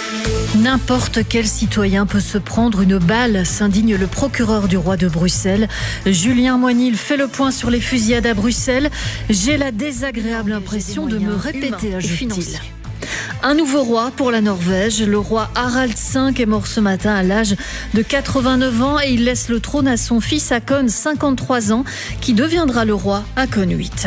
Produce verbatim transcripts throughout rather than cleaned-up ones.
N'importe quel citoyen peut se prendre une balle, s'indigne le procureur du roi de Bruxelles. Julien Moinil fait le point sur les fusillades à Bruxelles. J'ai la désagréable impression de me répéter, ajoute-t-il. Un nouveau roi pour la Norvège. Le roi Harald cinq est mort ce matin à l'âge de quatre-vingt-neuf ans et il laisse le trône à son fils Haakon, cinquante-trois ans, qui deviendra le roi Haakon huit.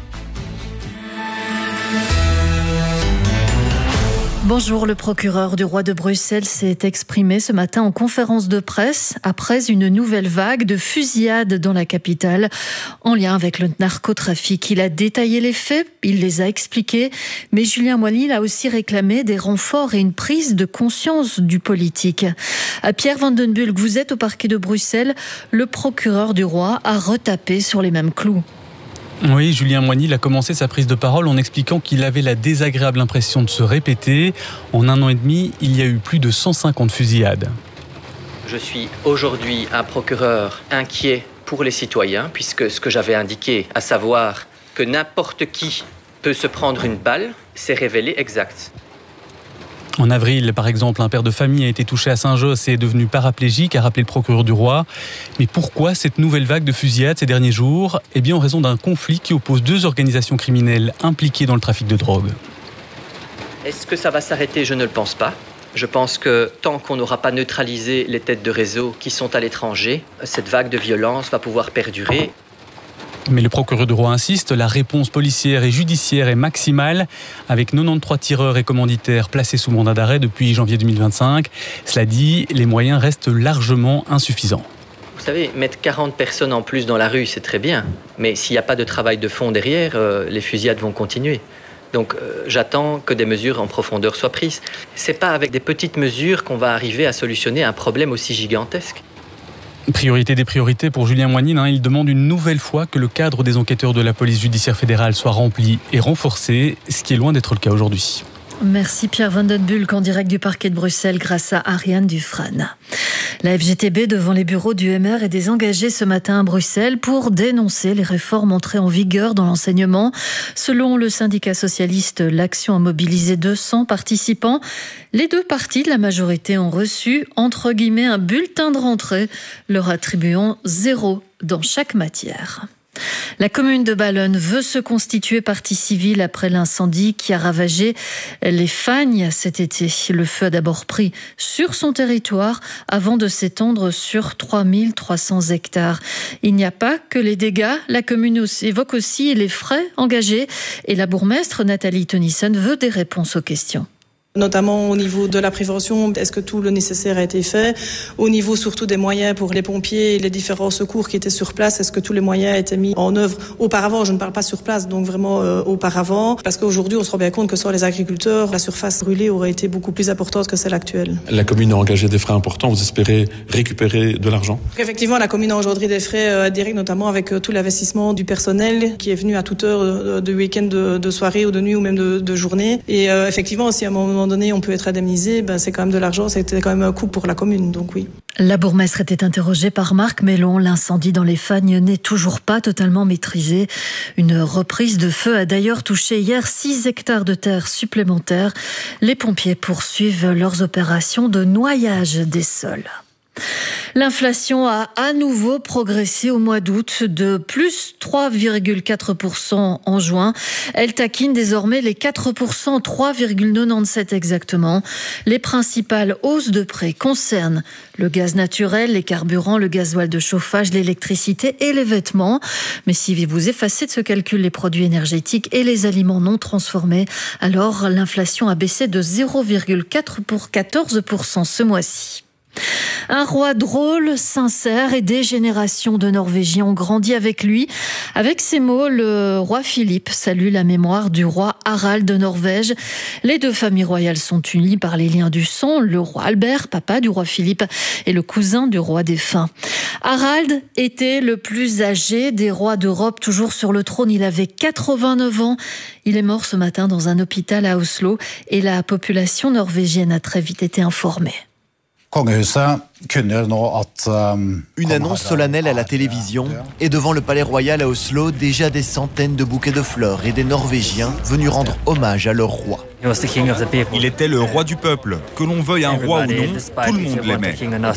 Bonjour, le procureur du roi de Bruxelles s'est exprimé ce matin en conférence de presse après une nouvelle vague de fusillades dans la capitale en lien avec le narcotrafic. Il a détaillé les faits, il les a expliqués, mais Julien Moinil a aussi réclamé des renforts et une prise de conscience du politique. À Pierre Van den Bulck, vous êtes au parquet de Bruxelles, le procureur du roi a retapé sur les mêmes clous. Oui, Julien Moinil a commencé sa prise de parole en expliquant qu'il avait la désagréable impression de se répéter. En un an et demi, il y a eu plus de cent cinquante fusillades. Je suis aujourd'hui un procureur inquiet pour les citoyens, puisque ce que j'avais indiqué, à savoir que n'importe qui peut se prendre une balle, s'est révélé exact. En avril, par exemple, un père de famille a été touché à Saint-Josse et est devenu paraplégique, a rappelé le procureur du roi. Mais pourquoi cette nouvelle vague de fusillades ces derniers jours ? Eh bien, en raison d'un conflit qui oppose deux organisations criminelles impliquées dans le trafic de drogue. Est-ce que ça va s'arrêter ? Je ne le pense pas. Je pense que tant qu'on n'aura pas neutralisé les têtes de réseau qui sont à l'étranger, cette vague de violence va pouvoir perdurer. Mais le procureur du roi insiste, la réponse policière et judiciaire est maximale, avec quatre-vingt-treize tireurs et commanditaires placés sous mandat d'arrêt depuis janvier deux mille vingt-cinq. Cela dit, les moyens restent largement insuffisants. Vous savez, mettre quarante personnes en plus dans la rue, c'est très bien. Mais s'il n'y a pas de travail de fond derrière, euh, les fusillades vont continuer. Donc euh, j'attends que des mesures en profondeur soient prises. C'est pas avec des petites mesures qu'on va arriver à solutionner un problème aussi gigantesque. Priorité des priorités pour Julien Moinil, hein, il demande une nouvelle fois que le cadre des enquêteurs de la police judiciaire fédérale soit rempli et renforcé, ce qui est loin d'être le cas aujourd'hui. Merci Pierre Van den Bulck en direct du parquet de Bruxelles grâce à Ariane Dufresne. La F G T B devant les bureaux du M R est désengagée ce matin à Bruxelles pour dénoncer les réformes entrées en vigueur dans l'enseignement. Selon le syndicat socialiste, l'action a mobilisé deux cents participants. Les deux partis de la majorité ont reçu, entre guillemets, un bulletin de rentrée, leur attribuant zéro dans chaque matière. La commune de Ballonne veut se constituer partie civile après l'incendie qui a ravagé les Fagnes cet été. Le feu a d'abord pris sur son territoire avant de s'étendre sur trois mille trois cents hectares. Il n'y a pas que les dégâts, la commune évoque aussi les frais engagés et la bourgmestre Nathalie Tennyson veut des réponses aux questions. Notamment au niveau de la prévention, est-ce que tout le nécessaire a été fait ? Au niveau surtout des moyens pour les pompiers et les différents secours qui étaient sur place, est-ce que tous les moyens étaient mis en œuvre auparavant ? Je ne parle pas sur place, donc vraiment euh, auparavant. Parce qu'aujourd'hui, on se rend bien compte que sans les agriculteurs, la surface brûlée aurait été beaucoup plus importante que celle actuelle. La commune a engagé des frais importants. Vous espérez récupérer de l'argent ? Effectivement, la commune a aujourd'hui des frais euh, directs, notamment avec euh, tout l'investissement du personnel qui est venu à toute heure euh, de week-end, de, de soirée ou de nuit ou même de, de journée. Et euh, effectivement, aussi à un moment donné on peut être indemnisé, ben c'est quand même de l'argent, c'était quand même un coût pour la commune, donc oui. La bourgmestre était interrogée par Marc Mellon. L'incendie dans les Fagnes n'est toujours pas totalement maîtrisé. Une reprise de feu a d'ailleurs touché hier six hectares de terre supplémentaires. Les pompiers poursuivent leurs opérations de noyage des sols. L'inflation a à nouveau progressé au mois d'août de plus trois virgule quatre pour cent en juin. Elle taquine désormais les quatre pour cent, trois virgule quatre-vingt-dix-sept exactement. Les principales hausses de prix concernent le gaz naturel, les carburants, le gasoil de chauffage, l'électricité et les vêtements. Mais si vous effacez de ce calcul les produits énergétiques et les aliments non transformés, alors l'inflation a baissé de zéro virgule quatorze pour cent ce mois-ci. Un roi drôle, sincère et des générations de Norvégiens ont grandi avec lui. Avec ces mots, le roi Philippe salue la mémoire du roi Harald de Norvège. Les deux familles royales sont unies par les liens du sang. Le roi Albert, papa du roi Philippe, et le cousin du roi défunt. Harald était le plus âgé des rois d'Europe, toujours sur le trône. Il avait quatre-vingt-neuf ans. Il est mort ce matin dans un hôpital à Oslo et la population norvégienne a très vite été informée. Une annonce solennelle à la télévision et devant le palais royal à Oslo, déjà des centaines de bouquets de fleurs et des Norvégiens venus rendre hommage à leur roi. Il était le roi du peuple. Que l'on veuille un roi ou non, tout le monde l'aimait.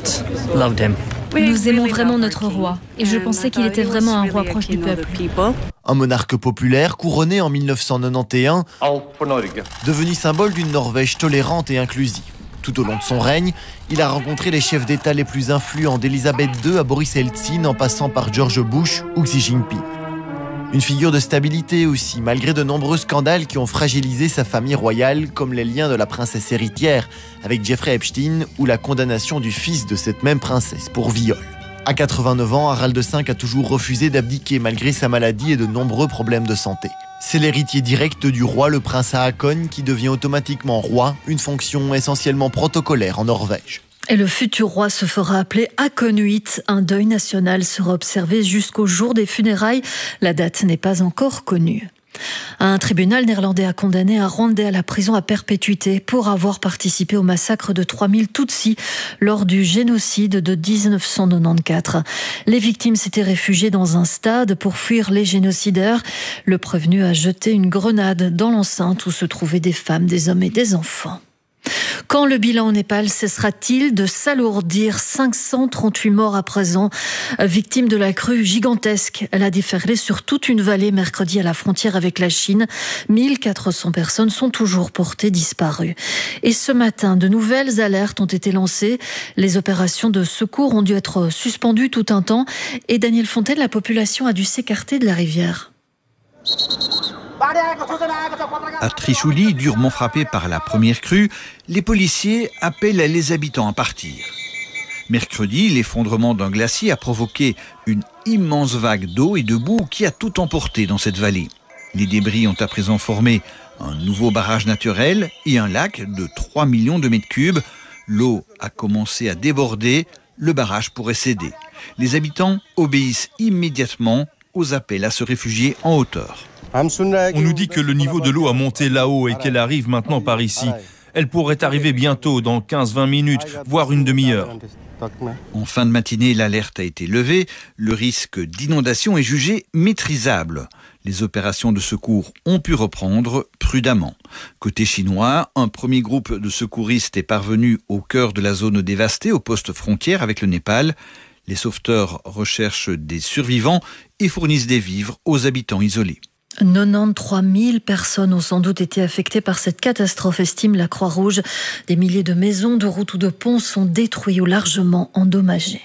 Nous aimons vraiment notre roi et je pensais qu'il était vraiment un roi proche du peuple. Un monarque populaire couronné en mille neuf cent quatre-vingt-onze, devenu symbole d'une Norvège tolérante et inclusive. Tout au long de son règne, il a rencontré les chefs d'État les plus influents d'Elisabeth deux à Boris Eltsine en passant par George Bush ou Xi Jinping. Une figure de stabilité aussi, malgré de nombreux scandales qui ont fragilisé sa famille royale, comme les liens de la princesse héritière avec Jeffrey Epstein ou la condamnation du fils de cette même princesse pour viol. À quatre-vingt-neuf ans, Harald cinq a toujours refusé d'abdiquer malgré sa maladie et de nombreux problèmes de santé. C'est l'héritier direct du roi, le prince Haakon, qui devient automatiquement roi, une fonction essentiellement protocolaire en Norvège. Et le futur roi se fera appeler Haakon huit. Un deuil national sera observé jusqu'au jour des funérailles. La date n'est pas encore connue. Un tribunal néerlandais a condamné un Rwandais à la prison à perpétuité pour avoir participé au massacre de trois mille Tutsis lors du génocide de dix-neuf cent quatre-vingt-quatorze. Les victimes s'étaient réfugiées dans un stade pour fuir les génocidaires. Le prévenu a jeté une grenade dans l'enceinte où se trouvaient des femmes, des hommes et des enfants. Quand le bilan au Népal cessera-t-il de s'alourdir? cinq cent trente-huit morts à présent, victimes de la crue gigantesque. Elle a déferlé sur toute une vallée mercredi à la frontière avec la Chine. mille quatre cents personnes sont toujours portées disparues. Et ce matin, de nouvelles alertes ont été lancées. Les opérations de secours ont dû être suspendues tout un temps. Et Daniel Fontaine, la population a dû s'écarter de la rivière. À Trishuli, durement frappé par la première crue, les policiers appellent les habitants à partir. Mercredi, l'effondrement d'un glacier a provoqué une immense vague d'eau et de boue qui a tout emporté dans cette vallée. Les débris ont à présent formé un nouveau barrage naturel et un lac de trois millions de mètres cubes. L'eau a commencé à déborder, le barrage pourrait céder. Les habitants obéissent immédiatement aux appels à se réfugier en hauteur. On nous dit que le niveau de l'eau a monté là-haut et qu'elle arrive maintenant par ici. Elle pourrait arriver bientôt, dans quinze à vingt minutes, voire une demi-heure. En fin de matinée, l'alerte a été levée. Le risque d'inondation est jugé maîtrisable. Les opérations de secours ont pu reprendre prudemment. Côté chinois, un premier groupe de secouristes est parvenu au cœur de la zone dévastée, au poste frontière avec le Népal. Les sauveteurs recherchent des survivants et fournissent des vivres aux habitants isolés. quatre-vingt-treize mille personnes ont sans doute été affectées par cette catastrophe, estime la Croix-Rouge. Des milliers de maisons, de routes ou de ponts sont détruits ou largement endommagés.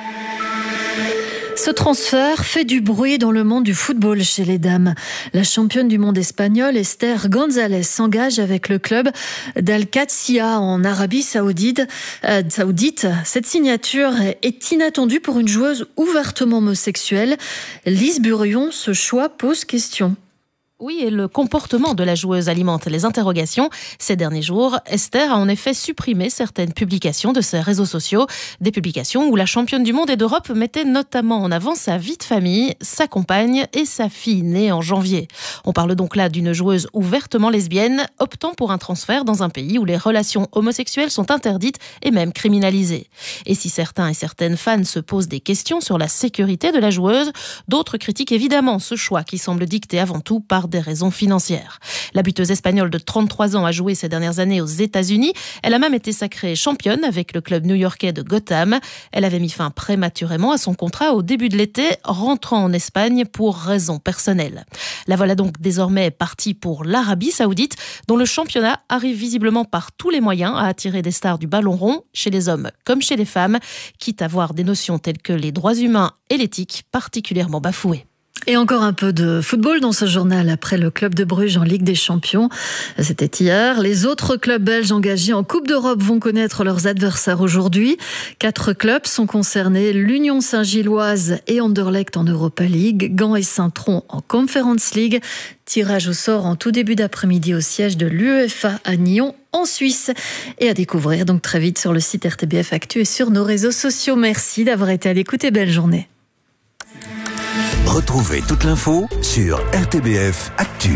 Ce transfert fait du bruit dans le monde du football chez les dames. La championne du monde espagnole, Esther González, s'engage avec le club d'Al-Qadsiya en Arabie Saoudite. Euh, Saoudite. Cette signature est inattendue pour une joueuse ouvertement homosexuelle. Lise Burion, ce choix pose question. Oui, et le comportement de la joueuse alimente les interrogations. Ces derniers jours, Esther a en effet supprimé certaines publications de ses réseaux sociaux. Des publications où la championne du monde et d'Europe mettait notamment en avant sa vie de famille, sa compagne et sa fille née en janvier. On parle donc là d'une joueuse ouvertement lesbienne, optant pour un transfert dans un pays où les relations homosexuelles sont interdites et même criminalisées. Et si certains et certaines fans se posent des questions sur la sécurité de la joueuse, d'autres critiquent évidemment ce choix qui semble dicté avant tout par des raisons financières. La buteuse espagnole de trente-trois ans a joué ces dernières années aux États-Unis. Elle a même été sacrée championne avec le club new-yorkais de Gotham. Elle avait mis fin prématurément à son contrat au début de l'été, rentrant en Espagne pour raisons personnelles. La voilà donc désormais partie pour l'Arabie Saoudite, dont le championnat arrive visiblement par tous les moyens à attirer des stars du ballon rond, chez les hommes comme chez les femmes, quitte à voir des notions telles que les droits humains et l'éthique particulièrement bafouées. Et encore un peu de football dans ce journal après le club de Bruges en Ligue des Champions. C'était hier. Les autres clubs belges engagés en Coupe d'Europe vont connaître leurs adversaires aujourd'hui. Quatre clubs sont concernés. L'Union Saint-Gilloise et Anderlecht en Europa League. Gand et Saint-Tron en Conference League. Tirage au sort en tout début d'après-midi au siège de l'UEFA à Nyon en Suisse. Et à découvrir donc très vite sur le site R T B F Actu et sur nos réseaux sociaux. Merci d'avoir été à l'écoute et belle journée. Retrouvez toute l'info sur R T B F Actu.